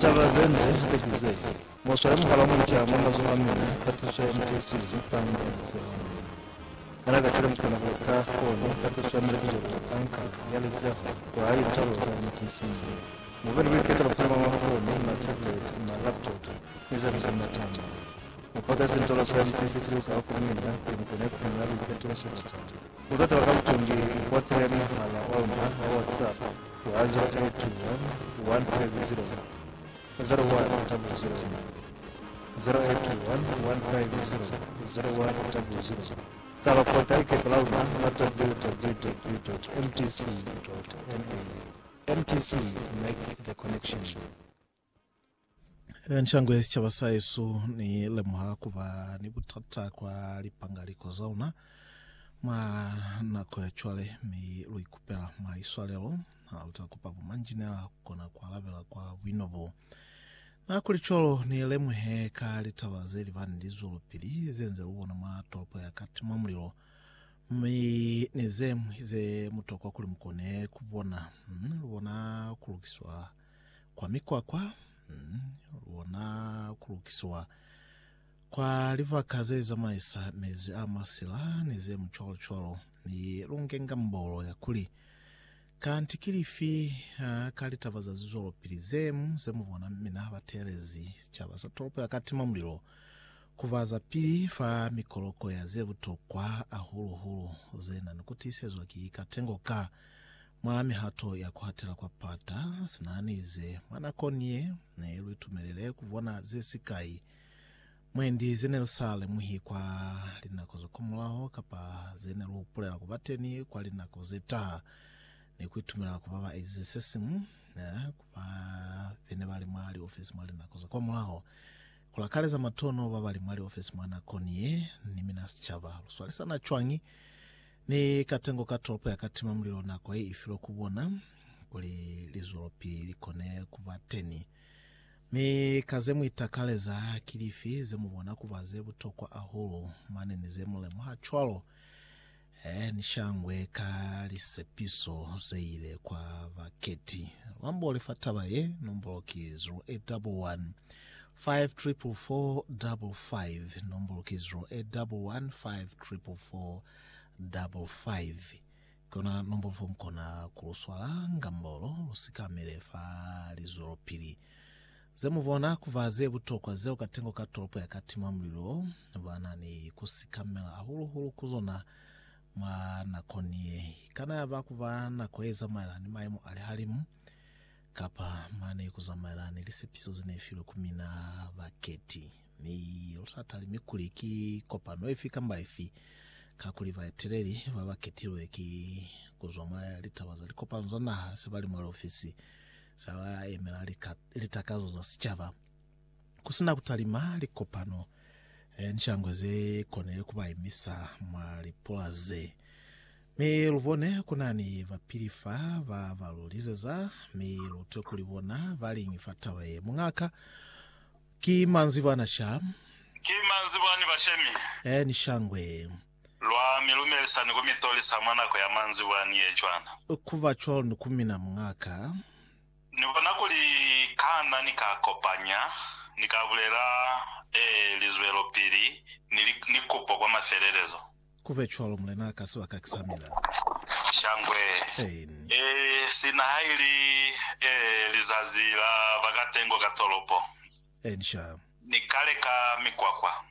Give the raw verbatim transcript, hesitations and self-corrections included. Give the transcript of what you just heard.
Litavazende tekize. Moswara mukalamu nkyama mazungamene katusha mtesizi panga sasa. Ana gatira mukana ka phone katusha mrekezo tanka yale sasa kwa hayo talo za mtesizi. Mubali wiketa kutama phone na tablet na laptop hizo ni matano. Mupata sentolo sa mtesizi kwa phone na connect na wiketa sasa. Mudata wakamutungi watreni hala wamba WhatsApp wa zero two one one five zero zero one double zero zero eight two one one five zero zero one double zero. Tala kota ike blauna nata w w w dot m t c dot n a. M T C, make the connection. Nchango esi chabasa isu ni lemuha kuba ni butata kwa lipangaliko zauna ma nako ya chwale mi lui kupela ma iswalelo alta kupabu manjinela kukona kwa labela kwa winobo na kulicholo ni lemuhe ka litawazeli vani lizulu pili zenze uona matopo ya kati mamulilo mi nizemu hize mutokwa kuli mkone kubona mm, uona kulukiswa kwa mikwa kwa mm, uona kulukiswa kwa liva kaze za maisa mezi amasila nize mcholo cholo ni rungenga mbolo ya kuli kanti kilifi uh, kalitavaza zizolo pilizemu zemu vona mina batelezi chabasa topo ya kati mamulilo kuvaza pili fa mikoloko ya zevu tokwa ahuru huru zena nukutisezo ki katengo ka mwami hato ya kuhatela kwa pata sinanize mwana konye na ilu itumelele kuvona zesikai mwendi zenelu sale muhi kwa linakoza kumulaho kapa zenelu upulela kuvateni kwa linakoze taha ni kuitumela kupava eze sesimu na kupa vene bali mwali ofisi mwali linakoza kumulaho kula kale za matono baba limwali office mwana konye ni minas chava swali sana chwangi ni katengo katropo ya katima mlilo na kwa hii ifilo kubona kuli lizuropi likone kuvateni mi kazemu itakale za kilifi zemu wana kuvazebu tokwa ahuru mane nizemu lemu hachwalo eh, nishangwe kalisepiso zeile kwa vaketi wambo olifataba ye nombolo ki zero eight one one five triple four double five number ki zero eight one one five triple four double five kona number form kona kuluswala ngambolo usikamele fa lizoro pili zemu vona kuvaze butokwa zeo katengo katoropo ya katima mlilo bana ni kusikamela ahulu hulu kuzona mwana konye kana yaba kuvana kweza mala ni maimo alihalimu kapa mane kuzamarani lise piso zine filo kumina vaketi ni usatali mikuliki kopa noefika mbaifi kakuliva etireli vavaketiro eki kuzomaya litawaza likopa nzona sebali mwala ofisi sawa emela litakazo za sichava kusina kutalima likopano e, nchangweze konele kuba imisa mwalipola ze mi lubone kuna ni vapilifa va valulize za mi lutwe kulibona vali ngifatawa ye mungaka ki manzi wana sha ki manzi wani bashemi eh ni shangwe lwa milume lisani kumitoli samana kwa ya manzi wani ye chwana kuva cholo ni kumina mungaka nibona kuli kana nikakopanya nikabulera eh lizwelo pili nikupo kwa mafererezo kuve cholo mlena kasiwa kakisamila shangwe hey. eh sina haili eh lizazi la vagatengo katolopo ensha nikale ka mikwakwa